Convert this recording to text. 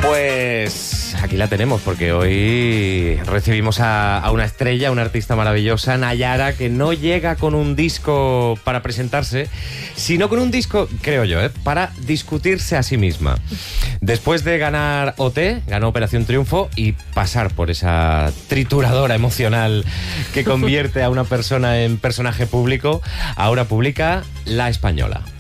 Pues aquí la tenemos, porque hoy recibimos a una estrella, una artista maravillosa, Nayara, que no llega con un disco para presentarse, sino con un disco, creo yo, para discutirse a sí misma. Después de ganar OT, ganó Operación Triunfo y pasar por esa trituradora emocional que convierte a una persona en personaje público, ahora publica La Española.